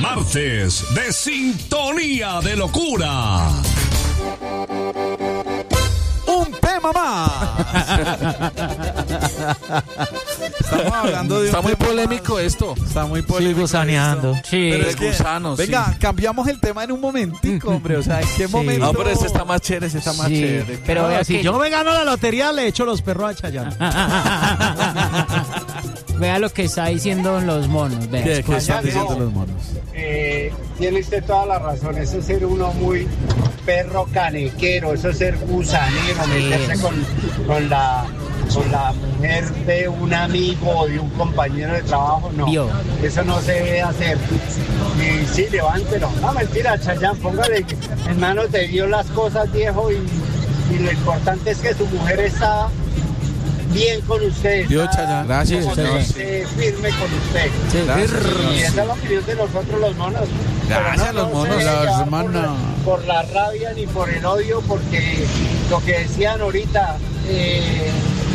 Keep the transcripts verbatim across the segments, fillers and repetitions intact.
Martes de Sintonía de Locura. Un tema más. Estamos hablando de Está un muy tema polémico más. esto. Está muy polémico. Sí, gusaneando. esto. Sí. Pero De es que, gusanos, venga, sí. cambiamos el tema en un momentico, hombre. O sea, ¿en qué Sí. momento? No, pero ese está más chévere, ese está más Sí, chévere. pero Ahora, vea si que- yo me gano la lotería, le echo los perros a Chayanne. Vea lo que está diciendo los monos. Vea. ¿Qué, qué están Allá diciendo no. los monos? Eh, tiene usted toda la razón, eso es ser uno muy perro canequero, eso es ser gusanero, meterse con, con la con la mujer de un amigo o de un compañero de trabajo, no, Vio. eso no se debe hacer. Y sí, levántelo. No, mentira, Chayanne, póngale, hermano, te dio las cosas, viejo, y, y lo importante es que tu mujer está bien con usted. Vio, está Chayanne. Gracias, como señor. eh, firme con usted. Sí, Gracias, Y esa señor. es la opinión de nosotros los monos. Gracias, Pero los monos, se deje los llevar hermanos. Por, por la rabia ni por el odio, porque lo que decían ahorita, eh,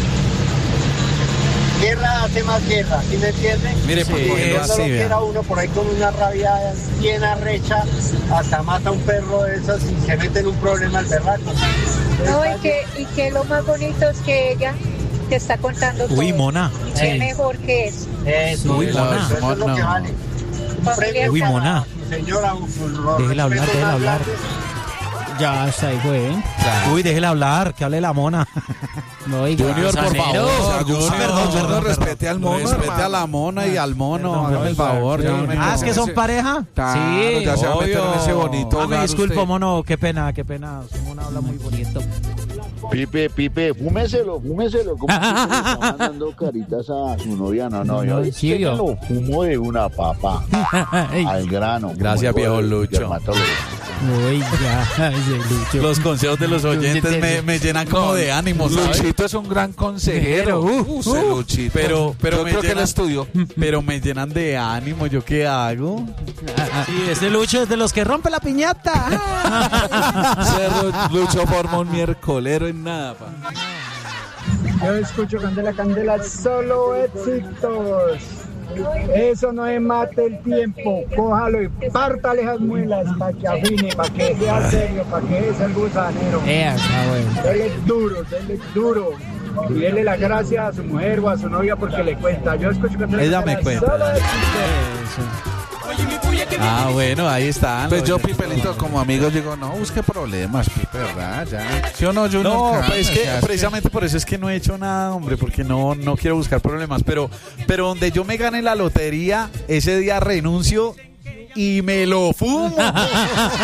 guerra hace más guerra, ¿sí me entienden? Mire, por Si cogerlo Dios no así, lo vea. quiera uno por ahí con una rabia bien arrecha, hasta mata a un perro de esos y se mete en un problema al berraco. No, y que, y que lo más bonito es que ella te está contando todo. Uy, mona. Y qué Sí. mejor que es. Eso, Uy, eso, mona. eso es lo que Mona. vale. Un premio Uy, para mona. su señora, un- los Déjela hablar, respetos déjela más hablar. grandes. Ya está ahí, güey. Uy, déjela hablar, que hable la mona. No, oiga, Junior, por gusanero. favor. Junior, perdón, Junior, perdón, respete al mono, respete hermano. a la mona y al mono. Perdón, Hágame el perdón, favor. perdón. yo me Ah, es que quedo- son pareja. Claro, Sí, ya se va a meter en ese bonito Ah, me hogar disculpo, usted. mono, qué pena, qué pena. Su mona habla muy bonito. Pipe, Pipe, fúmeselo, fúmeselo. ¿Cómo que le está mandando caritas a su novia? No, no, yo No, es sí, que vio. me lo fumo de una papa al grano. Gracias, como dijo viejo el Lucho. dermatólogo. Oiga, ese Lucho. Los consejos de los oyentes me, me llenan como de ánimo, ¿sabes? Luchito es un gran consejero. Uh, Uh, ese uh. Luchito. Pero, pero Yo me creo que él llenan, estudió. pero me llenan de ánimo. ¿Yo qué hago? Sí, ese Lucho es de los que rompe la piñata. Ese Lucho forma un miércolero en nada, pa. Yo escucho Candela, Candela, solo éxitos. Eso no es mate el tiempo. Cójalo y pártale esas muelas para que afine, para que sea serio, para que es el gusanero. Eh, está bueno. Dele duro, dele duro. Y dele las gracias a su mujer o a su novia porque le cuenta. Yo escucho Candela, Ella me Candela, cuenta. solo éxitos. Ah, bueno, ahí están. Pues los yo, oyentes. Pipelito, como amigo, digo, no busque problemas, Pipe, ¿verdad? Ya. ¿Sí o no, Junior? No, Carlos? pues es que Ya, es precisamente por eso es que no he hecho nada, hombre, porque no, no quiero buscar problemas. Pero, pero donde yo me gane la lotería, ese día renuncio y me lo fumo.